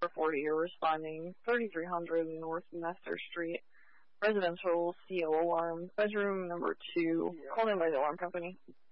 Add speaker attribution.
Speaker 1: 40, you're responding 3300 North Nestor Street, residential CO alarm, bedroom number 2, called in by the alarm company.